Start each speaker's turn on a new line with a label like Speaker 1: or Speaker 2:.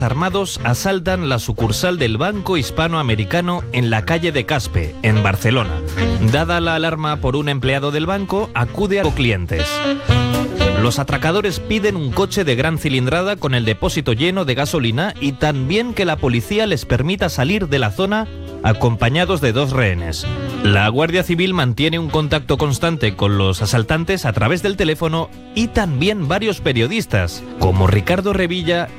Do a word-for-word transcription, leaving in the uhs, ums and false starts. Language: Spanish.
Speaker 1: Armados asaltan la sucursal del Banco Hispanoamericano en la calle de Caspe, en Barcelona. Dada la alarma por un empleado del banco, acude a los clientes. Los atracadores piden un coche de gran cilindrada con el depósito lleno de gasolina y también que la policía les permita salir de la zona acompañados de dos rehenes. La Guardia Civil mantiene un contacto constante con los asaltantes a través del teléfono y también varios periodistas, como Ricardo Revilla